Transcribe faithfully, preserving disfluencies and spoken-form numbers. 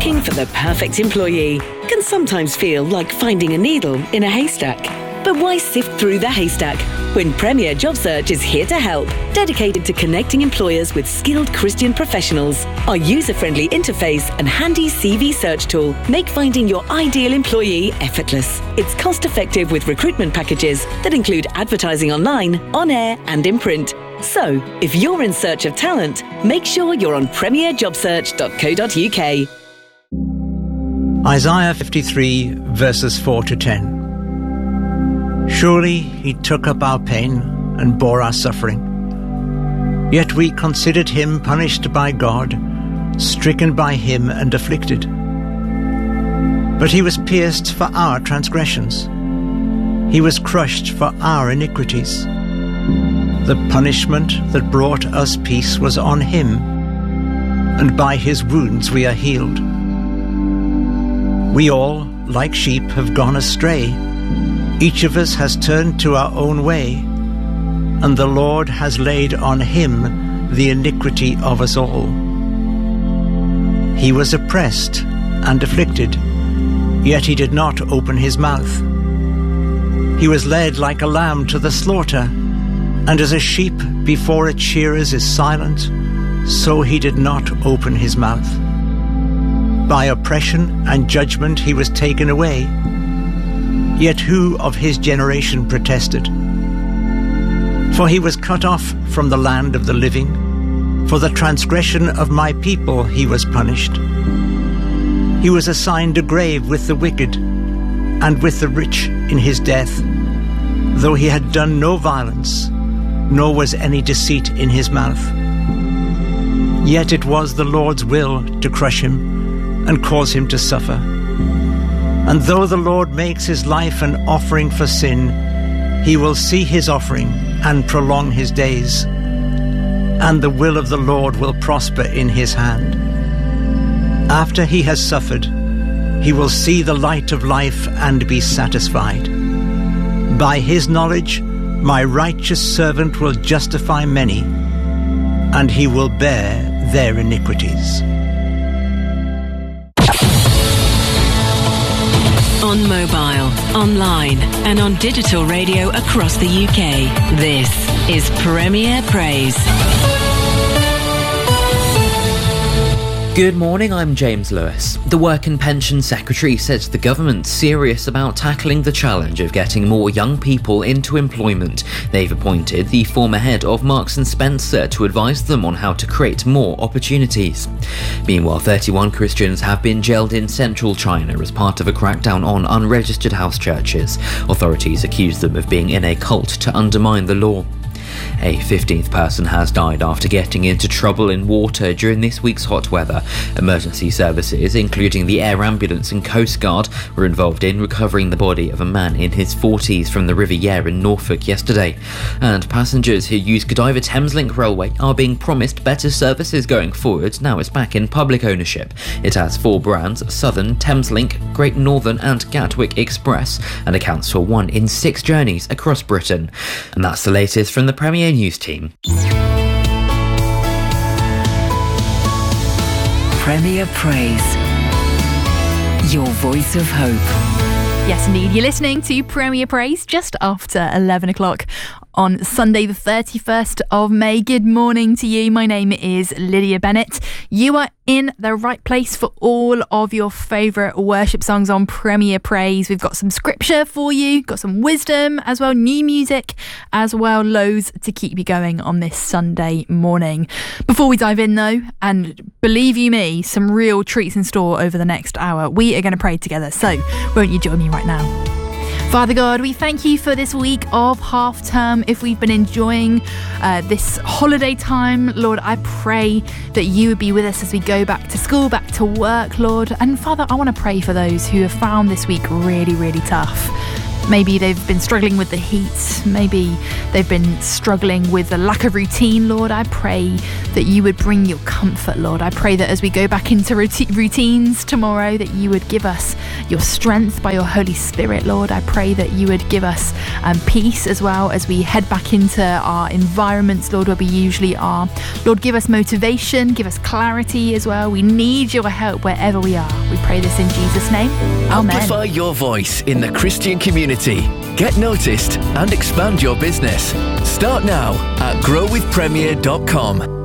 Looking for the perfect employee can sometimes feel like finding a needle in a haystack. But why sift through the haystack when Premier Job Search is here to help, dedicated to connecting employers with skilled Christian professionals? Our user-friendly interface and handy C V search tool make finding your ideal employee effortless. It's cost-effective with recruitment packages that include advertising online, on air and in print. So, if you're in search of talent, make sure you're on premier job search dot co dot uk. Isaiah fifty-three, verses four to ten. Surely he took up our pain and bore our suffering. Yet we considered him punished by God, stricken by him and afflicted. But he was pierced for our transgressions. He was crushed for our iniquities. The punishment that brought us peace was on him, and by his wounds we are healed. We all, like sheep, have gone astray. Each of us has turned to our own way, and the Lord has laid on him the iniquity of us all. He was oppressed and afflicted, yet he did not open his mouth. He was led like a lamb to the slaughter, and as a sheep before its shearers is silent, so he did not open his mouth. By oppression and judgment he was taken away. Yet who of his generation protested? For he was cut off from the land of the living. For the transgression of my people he was punished. He was assigned a grave with the wicked, and with the rich in his death, though he had done no violence, nor was any deceit in his mouth. Yet it was the Lord's will to crush him and cause him to suffer. And though the Lord makes his life an offering for sin, he will see his offering and prolong his days, and the will of the Lord will prosper in his hand. After he has suffered, he will see the light of life and be satisfied. By his knowledge, my righteous servant will justify many, and he will bear their iniquities. On mobile, online and on digital radio across the U K, this is Premier Praise. Good morning, I'm James Lewis. The Work and Pension Secretary says the government's serious about tackling the challenge of getting more young people into employment. They've appointed the former head of Marks and Spencer to advise them on how to create more opportunities. Meanwhile, thirty-one Christians have been jailed in central China as part of a crackdown on unregistered house churches. Authorities accuse them of being in a cult to undermine the law. A fifteenth person has died after getting into trouble in water during this week's hot weather. Emergency services, including the air ambulance and Coast Guard, were involved in recovering the body of a man in his forties from the River Yare in Norfolk yesterday. And passengers who use Godiva Thameslink Railway are being promised better services going forward now it's back in public ownership. It has four brands: Southern, Thameslink, Great Northern and Gatwick Express, and accounts for one in six journeys across Britain. And that's the latest from the Premier News team. Premier Praise, your voice of hope. Yes, indeed. You're listening to Premier Praise just after eleven o'clock on Sunday, the thirty-first of May. Good morning to you. My name is Lydia Bennett. You are in the right place for all of your favourite worship songs on Premier Praise. We've got some scripture for you, got some wisdom as well, new music as well, loads to keep you going on this Sunday morning. Before we dive in though, and believe you me, some real treats in store over the next hour, we are going to pray together. So won't you join me right now? Father God, we thank you for this week of half term. If we've been enjoying uh, this holiday time, Lord, I pray that you would be with us as we go back to school, back to work, Lord. And Father, I want to pray for those who have found this week really, really tough. Maybe they've been struggling with the heat. Maybe they've been struggling with the lack of routine, Lord. I pray that you would bring your comfort, Lord. I pray that as we go back into routines tomorrow, that you would give us your strength by your Holy Spirit, Lord. I pray that you would give us um, peace as well as we head back into our environments, Lord, where we usually are. Lord, give us motivation, give us clarity as well. We need your help wherever we are. We pray this in Jesus' name. Amen. Amplify your voice in the Christian community. Get noticed and expand your business. Start now at grow with premier dot com.